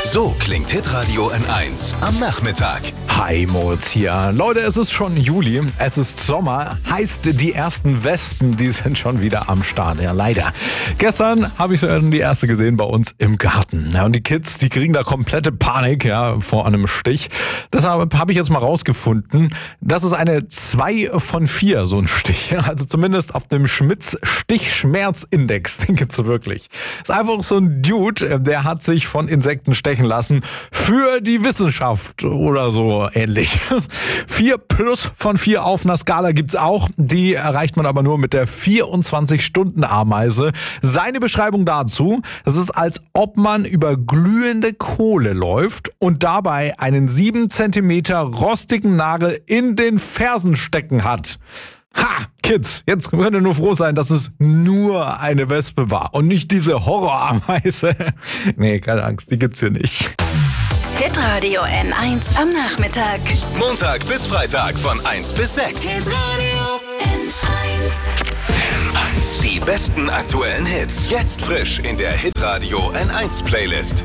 So klingt Hitradio N1 am Nachmittag. Hi, Moritz hier. Leute, es ist schon Juli, es ist Sommer, heißt die ersten Wespen, die sind schon wieder am Start. Ja, leider. Gestern habe ich schon die erste gesehen bei uns im Garten. Ja, und die Kids, die kriegen da komplette Panik, ja, vor einem Stich. Deshalb habe ich jetzt mal rausgefunden, das ist eine 2 von 4, so ein Stich. Also zumindest auf dem Schmitz-Stichschmerzindex, den gibt's wirklich. Ist einfach so ein Dude, der hat sich von Insekten stechen lassen für die Wissenschaft oder so ähnlich. 4 plus von 4 auf einer Skala gibt's auch. Die erreicht man aber nur mit der 24-Stunden-Ameise. Seine Beschreibung dazu: Es ist, als ob man über glühende Kohle läuft und dabei einen 7 Zentimeter rostigen Nagel in den Fersen stecken hat. Ha, Kids, jetzt könnt ihr nur froh sein, dass es nur eine Wespe war und nicht diese Horrorameise. Nee, keine Angst, die gibt's hier nicht. Hitradio N1 am Nachmittag. Montag bis Freitag von 1 bis 6. Hitradio N1. N1. Die besten aktuellen Hits. Jetzt frisch in der Hitradio N1 Playlist.